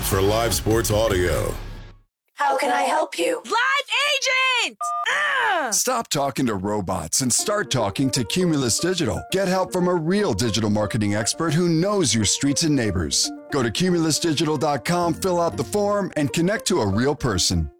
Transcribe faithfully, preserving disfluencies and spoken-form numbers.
for live sports audio. How can I help you? Live agent! Ah! Stop talking to robots and start talking to Cumulus Digital. Get help from a real digital marketing expert who knows your streets and neighbors. Go to cumulus digital dot com, fill out the form, and connect to a real person.